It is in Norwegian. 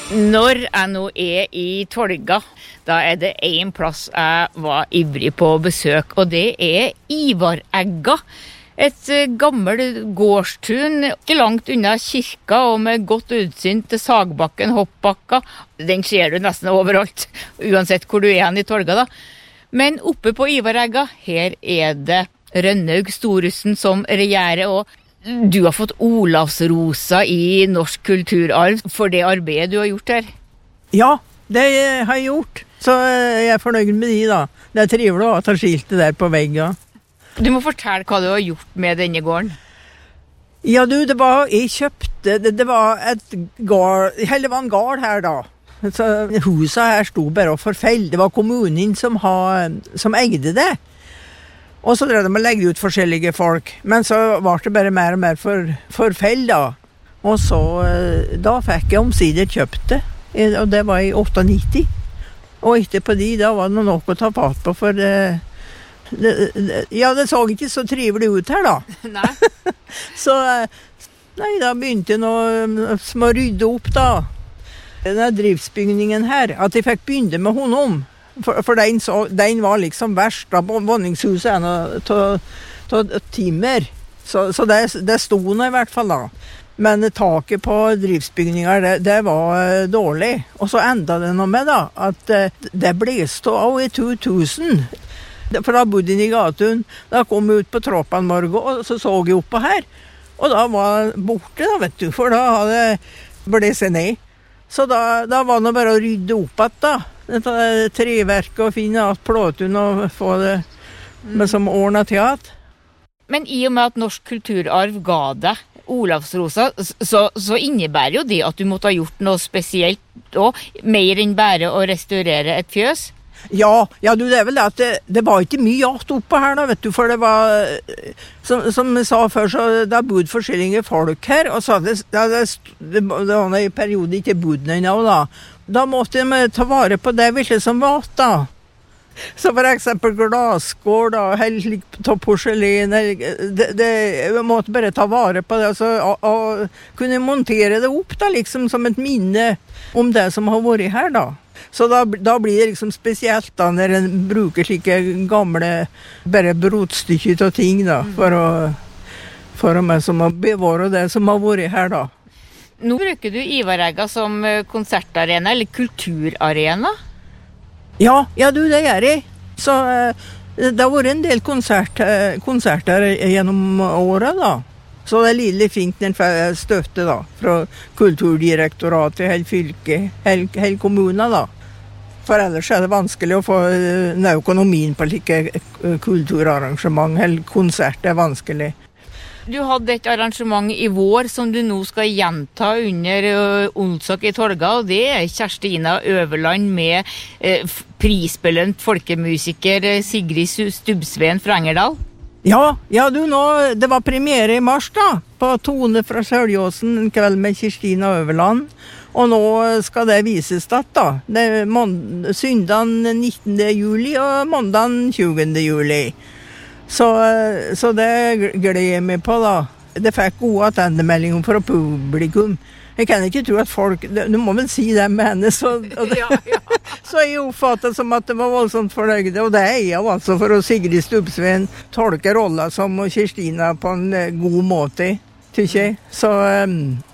Når jeg nå i Tolga, da det en plass jeg var ivrig på besøk, og det Ivaregga. Et gammelt gårdstun, ikke langt unna kirka og med godt utsyn til Sagbakken, Hoppbakka. Den ser du nesten overalt, uansett hvor du hen i Tolga da. Men oppe på Ivaregga, her det Rønnaug Storussen som regjerer, og du har fått Olavsrosa i Norsk kulturarv for det arbeidet du har gjort her. Ja, det har jeg gjort. Så jeg fornøyd med de da. Det trivelig å ta skiltet der på veggen. Du må fortelle hva du har gjort med denne gården. Ja du, jeg kjøpte, det var et gård, det var en gård her da. Så huset her stod bare og forfell. Det var kommunen som eide det. Og så drev de å legge ut forskjellige folk. Men så var det bare mer og mer forfell da. Og så, da fikk jeg omsider kjøpt det. Og det var i 98. Og etterpå da var det noe å ta fatt på, for det så ikke så trivelig ut her da. Nei. Så, da begynte jeg nå å rydde opp da. Denne driftsbygningen her, at jeg fikk begynne med honom. For den var liksom verst da. Våningshuset av timmer. Så det stod nå i hvert fall da. Men taket på driftsbygninger, det var dårlig. Og så enda det noe med da, at det blåste av i 2000. For da bodde jeg i gatun. Da kom jeg ut på trappa en morgen, og så jeg oppe her. Og da var jeg borte da, vet du, for da hadde det blåst ned. Så da var det bare å rydde opp at da. Dette treverket og finne at plåtun og få det som ordnet til at. Men i og med at Norsk kulturarv ga deg Olavsrosa, så innebærer jo det at du måtte ha gjort noe spesielt, og mer enn bare å restaurere et fjøs. Ja, du, det vel det at det var ikke mye jakt oppe her da, vet du, for det var, som jeg sa før, så det har bodd forskjellige folk her, og så det var en periode ikke bodd noen da. Da måtte de ta vare på det ville som var da. Så for eksempel glasskål da, helt ta porselen, jeg måtte bare ta vare på det, og kunne montere det opp da, liksom som et minne om det som har vært her da. Så da blir det liksom spesielt da, når en bruker slike gamle, bare brotstykker av ting da, for å bevare det som har vært her da. Nå bruker du Ivaregga som konsertarena, eller kulturarena? Ja, du, det gjør jeg. Så det har vært en del konserter gjennom året da. Så det litt fint når en får støtte da, fra Kulturdirektoratet, hele fylket, hele kommunen da. For ellers det vanskelig å få økonomien på like kulturarrangement, hele konsert vanskelig. Du hadde et arrangement i vår som du nå skal gjenta under Olsok i Tolga, og det Kjerstina Øverland med prisbelønt folkemusiker Sigrid Stubbsveen fra Engerdal. Ja, du, det var premiere i mars da, på Tone fra Søljåsen, en kveld med Kjerstina Øverland. Og nå skal det vises da. Det søndagen 19. juli og mandagen 20. juli. Så det gleder jeg meg på da. Det fikk gode attendemeldinger fra publikum. Jeg kan ikke tro at folk, du må vel si det med henne, så jeg oppfattet som at det var voldsomt fornøyde, og det jeg jo altså for å Sigrid Stubbsveen tolke rollen som Kjerstina på en god måte, tykker jeg. Så